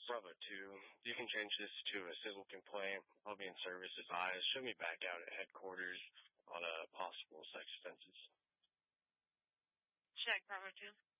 Bravo 2. You can change this to a civil complaint. I'll be in service advised. Show me back out at headquarters on possible sex offenses. Check, Bravo 2.